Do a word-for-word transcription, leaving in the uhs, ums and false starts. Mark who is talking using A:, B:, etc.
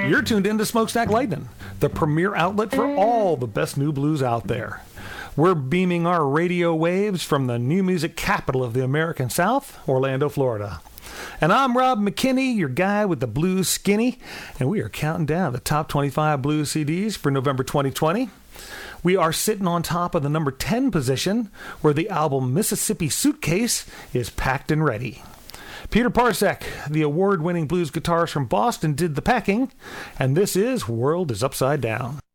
A: You're tuned into Smokestack Lightning, the premier outlet for all the best new blues out there. We're beaming our radio waves from the new music capital of the American South, Orlando, Florida. And I'm Rob McKinney, your guy with the blues skinny, and we are counting down the top twenty-five blues C Ds for November twenty twenty. We are sitting on top of the number ten position, where the album Mississippi Suitcase is packed and ready. Peter Parsek, the award-winning blues guitarist from Boston, did the packing, and this is World is Upside Down.